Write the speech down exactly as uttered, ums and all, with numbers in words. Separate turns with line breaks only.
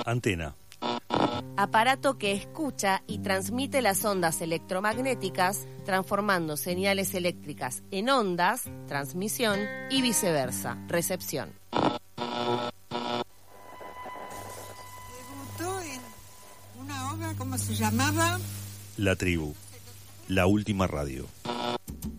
Antena.
Aparato que escucha y transmite las ondas electromagnéticas, transformando señales eléctricas en ondas, transmisión, y viceversa, recepción.
Debutó en una obra, ¿cómo se llamaba?
La Tribu, la última radio.